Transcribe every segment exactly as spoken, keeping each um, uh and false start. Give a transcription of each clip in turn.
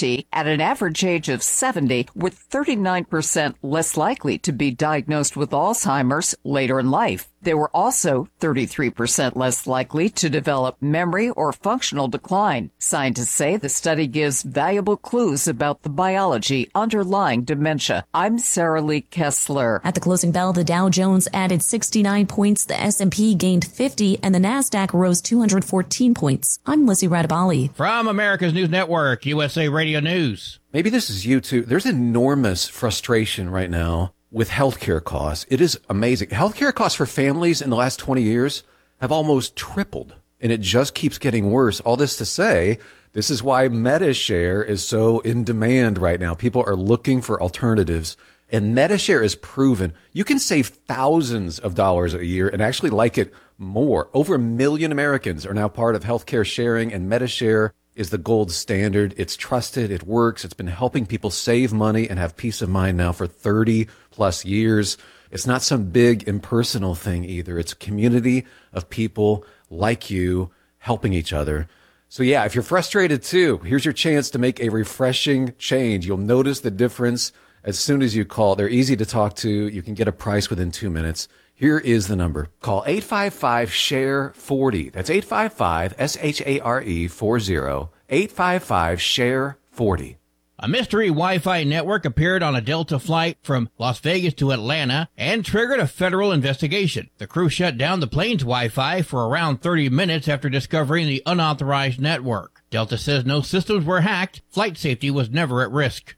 fifty at an average age of seventy were thirty-nine percent less likely to be diagnosed with Alzheimer's later in life. They were also thirty-three percent less likely to develop memory or functional decline. Scientists say the study gives valuable clues about the biology underlying dementia. I'm Sarah Lee Kessler. At the closing bell, the Dow Jones added sixty-nine points, the S and P gained fifty, and the NASDAQ rose two hundred fourteen points. I'm Lizzie Radabali. From America's News Network, U S A Radio News. Maybe this is you too. There's enormous frustration right now with healthcare costs. It is amazing. Healthcare costs for families in the last twenty years have almost tripled, and it just keeps getting worse. All this to say, this is why MediShare is so in demand right now. People are looking for alternatives, and MediShare is proven you can save thousands of dollars a year and actually like it more. Over a million Americans are now part of healthcare sharing, and MediShare is the gold standard. It's trusted. It works. It's been helping people save money and have peace of mind now for thirty plus years. It's not some big impersonal thing either. It's a community of people like you helping each other. So yeah, if you're frustrated too, here's your chance to make a refreshing change. You'll notice the difference as soon as you call. They're easy to talk to. You can get a price within two minutes. Here is the number. Call eight five five, S H A R E, forty. That's eight five five, S H A R E, forty. eight five five, S H A R E, forty. A mystery Wi-Fi network appeared on a Delta flight from Las Vegas to Atlanta and triggered a federal investigation. The crew shut down the plane's Wi-Fi for around thirty minutes after discovering the unauthorized network. Delta says no systems were hacked. Flight safety was never at risk.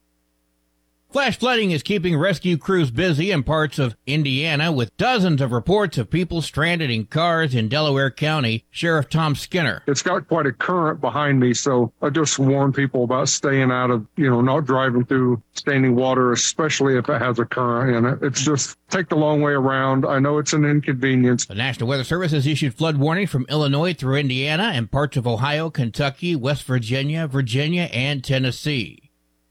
Flash flooding is keeping rescue crews busy in parts of Indiana with dozens of reports of people stranded in cars in Delaware County. Sheriff Tom Skinner. It's got quite a current behind me, so I just warn people about staying out of, you know, not driving through standing water, especially if it has a current in it. It's just take the long way around. I know it's an inconvenience. The National Weather Service has issued flood warnings from Illinois through Indiana and parts of Ohio, Kentucky, West Virginia, Virginia, and Tennessee.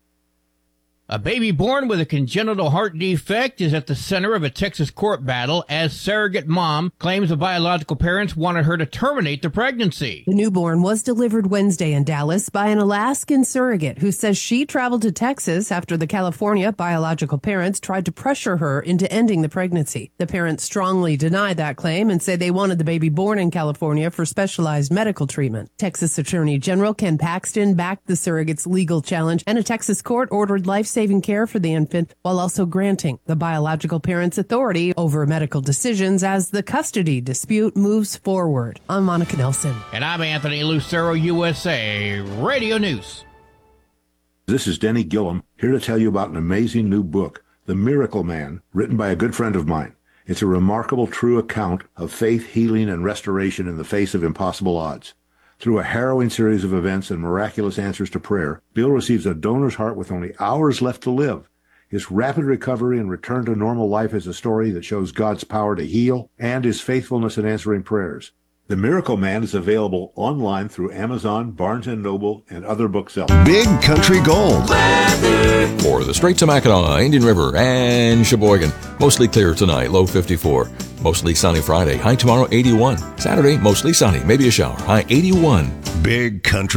A baby born with a congenital heart defect is at the center of a Texas court battle as surrogate mom claims the biological parents wanted her to terminate the pregnancy. The newborn was delivered Wednesday in Dallas by an Alaskan surrogate who says she traveled to Texas after the California biological parents tried to pressure her into ending the pregnancy. The parents strongly deny that claim and say they wanted the baby born in California for specialized medical treatment. Texas Attorney General Ken Paxton backed the surrogate's legal challenge, and a Texas court ordered life saving care for the infant while also granting the biological parents authority over medical decisions as the custody dispute moves forward. I'm Monica Nelson. And I'm Anthony Lucero, U S A Radio News. This is Denny Gillum, here to tell you about an amazing new book, The Miracle Man, written by a good friend of mine. It's a remarkable, true account of faith, healing, and restoration in the face of impossible odds. Through a harrowing series of events and miraculous answers to prayer, Bill receives a donor's heart with only hours left to live. His rapid recovery and return to normal life is a story that shows God's power to heal and his faithfulness in answering prayers. The Miracle Man is available online through Amazon, Barnes and Noble, and other booksellers. Big Country Gold. Weather. For the Straits of Mackinac, Indian River, and Sheboygan. Mostly clear tonight, low fifty-four. Mostly sunny Friday, high tomorrow eighty-one. Saturday, mostly sunny, maybe a shower, high eighty-one. Big Country